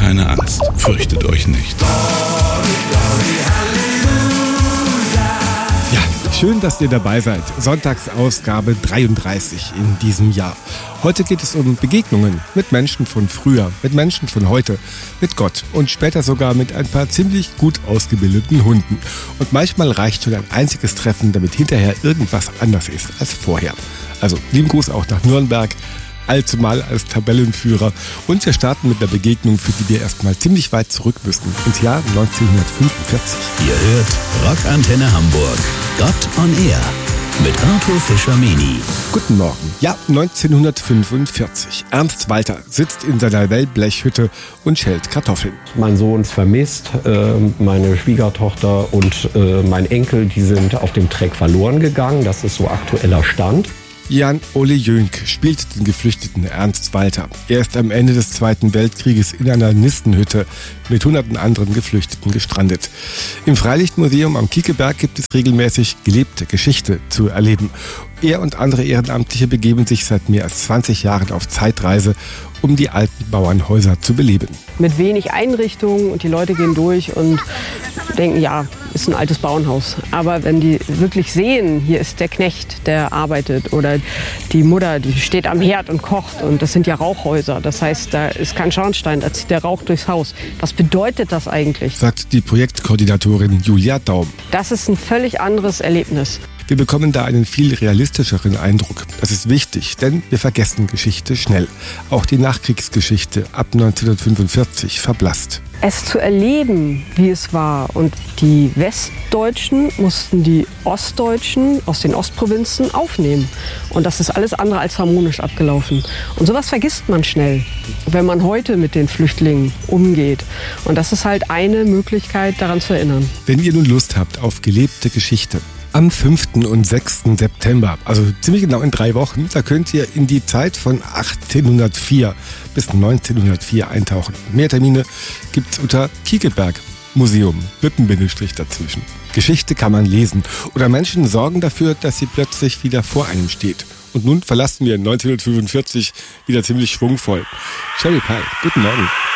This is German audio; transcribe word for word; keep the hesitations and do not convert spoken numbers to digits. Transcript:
keine Angst, fürchtet euch nicht. Ja, schön, dass ihr dabei seid. Sonntagsausgabe dreiunddreißig in diesem Jahr. Heute geht es um Begegnungen mit Menschen von früher, mit Menschen von heute, mit Gott und später sogar mit ein paar ziemlich gut ausgebildeten Hunden. Und manchmal reicht schon ein einziges Treffen, damit hinterher irgendwas anders ist als vorher. Also lieben Gruß auch nach Nürnberg, allzumal als Tabellenführer. Und wir starten mit einer Begegnung, für die wir erstmal ziemlich weit zurück müssen, ins Jahr neunzehnhundertfünfundvierzig. Ihr hört Rockantenne Hamburg, Gott on Air mit Arthur Fischer-Meni. Guten Morgen. Ja, neunzehnhundertfünfundvierzig. Ernst Walter sitzt in seiner Wellblechhütte und schält Kartoffeln. Mein Sohn ist vermisst, äh, meine Schwiegertochter und äh, mein Enkel, die sind auf dem Treck verloren gegangen. Das ist so aktueller Stand. Jan-Ole Jönk spielt den geflüchteten Ernst Walter. Er ist am Ende des Zweiten Weltkrieges in einer Nistenhütte mit hunderten anderen Geflüchteten gestrandet. Im Freilichtmuseum am Kiekeberg gibt es regelmäßig gelebte Geschichte zu erleben. Er und andere Ehrenamtliche begeben sich seit mehr als zwanzig Jahren auf Zeitreise, um die alten Bauernhäuser zu beleben. Mit wenig Einrichtungen und die Leute gehen durch und denken, ja, ist ein altes Bauernhaus. Aber wenn die wirklich sehen, hier ist der Knecht, der arbeitet, oder die Mutter, die steht am Herd und kocht, und das sind ja Rauchhäuser. Das heißt, da ist kein Schornstein, da zieht der Rauch durchs Haus. Was bedeutet das eigentlich? Sagt die Projektkoordinatorin Julia Daum. Das ist ein völlig anderes Erlebnis. Wir bekommen da einen viel realistischeren Eindruck. Das ist wichtig, denn wir vergessen Geschichte schnell. Auch die Nachkriegsgeschichte ab neunzehnhundertfünfundvierzig verblasst. Es zu erleben, wie es war. Und die Westdeutschen mussten die Ostdeutschen aus den Ostprovinzen aufnehmen. Und das ist alles andere als harmonisch abgelaufen. Und sowas vergisst man schnell, wenn man heute mit den Flüchtlingen umgeht. Und das ist halt eine Möglichkeit, daran zu erinnern. Wenn ihr nun Lust habt auf gelebte Geschichte, am fünften und sechsten September, also ziemlich genau in drei Wochen, da könnt ihr in die Zeit von achtzehnhundertvier bis neunzehnhundertvier eintauchen. Mehr Termine gibt's unter Kiekeberg Museum mit einem Bindestrich dazwischen. Geschichte kann man lesen oder Menschen sorgen dafür, dass sie plötzlich wieder vor einem steht. Und nun verlassen wir neunzehnhundertfünfundvierzig wieder ziemlich schwungvoll. Sherry Pie, guten Morgen.